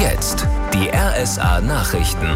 jetzt die RSA Nachrichten.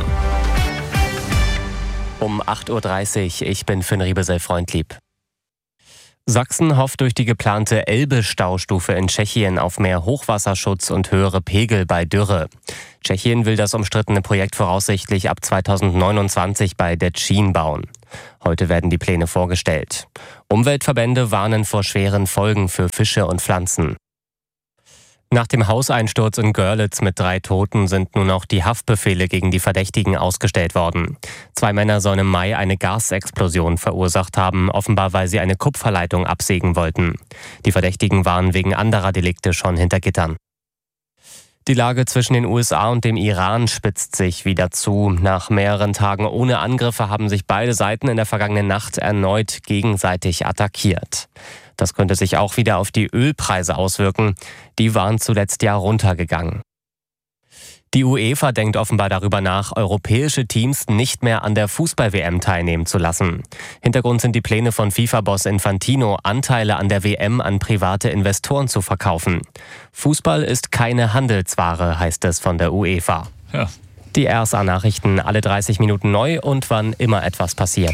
Um 8.30 Uhr, ich bin Finn Riebesell-Freundlieb. Sachsen hofft durch die geplante Elbe-Staustufe in Tschechien auf mehr Hochwasserschutz und höhere Pegel bei Dürre. Tschechien will das umstrittene Projekt voraussichtlich ab 2029 bei Děčín bauen. Heute werden die Pläne vorgestellt. Umweltverbände warnen vor schweren Folgen für Fische und Pflanzen. Nach dem Hauseinsturz in Görlitz mit 3 Toten sind nun auch die Haftbefehle gegen die Verdächtigen ausgestellt worden. 2 Männer sollen im Mai eine Gasexplosion verursacht haben, offenbar weil sie eine Kupferleitung absägen wollten. Die Verdächtigen waren wegen anderer Delikte schon hinter Gittern. Die Lage zwischen den USA und dem Iran spitzt sich wieder zu. Nach mehreren Tagen ohne Angriffe haben sich beide Seiten in der vergangenen Nacht erneut gegenseitig attackiert. Das könnte sich auch wieder auf die Ölpreise auswirken. Die waren zuletzt ja runtergegangen. Die UEFA denkt offenbar darüber nach, europäische Teams nicht mehr an der Fußball-WM teilnehmen zu lassen. Hintergrund sind die Pläne von FIFA-Boss Infantino, Anteile an der WM an private Investoren zu verkaufen. Fußball ist keine Handelsware, heißt es von der UEFA. Ja. Die RSA-Nachrichten alle 30 Minuten neu und wann immer etwas passiert.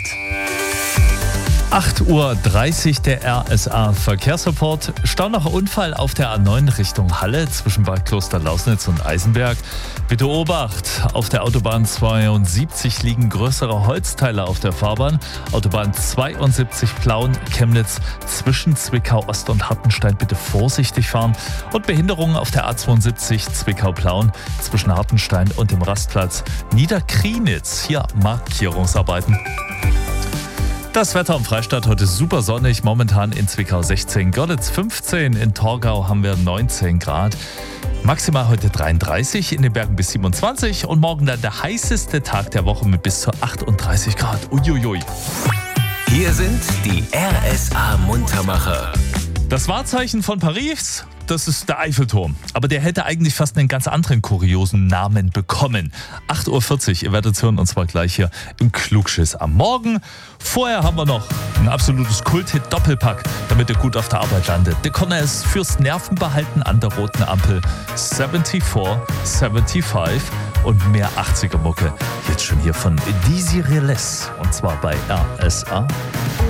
8.30 Uhr der RSA-Verkehrsreport. Stau nach Unfall auf der A9 Richtung Halle zwischen Bad Kloster-Lausnitz und Eisenberg. Bitte Obacht, auf der Autobahn 72 liegen größere Holzteile auf der Fahrbahn. Autobahn 72 Plauen-Chemnitz zwischen Zwickau-Ost und Hartenstein bitte vorsichtig fahren. Und Behinderungen auf der A72 Zwickau-Plauen zwischen Hartenstein und dem Rastplatz Niederkrienitz. Hier Markierungsarbeiten. Das Wetter am Freistaat heute super sonnig, momentan in Zwickau 16, Görlitz 15, in Torgau haben wir 19 Grad. Maximal heute 33, in den Bergen bis 27 und morgen dann der heißeste Tag der Woche mit bis zu 38 Grad. Uiuiui. Hier sind die RSA-Muntermacher. Das Wahrzeichen von Paris, das ist der Eiffelturm. Aber der hätte eigentlich fast einen ganz anderen kuriosen Namen bekommen. 8.40 Uhr, ihr werdet es hören, und zwar gleich hier im Klugschiss am Morgen. Vorher haben wir noch ein absolutes Kult-Hit-Doppelpack, damit ihr gut auf der Arbeit landet. Der Corner ist fürs Nervenbehalten an der roten Ampel. 74, 75 und mehr 80er-Mucke. Jetzt schon hier von Dizzy Reles, und zwar bei RSA.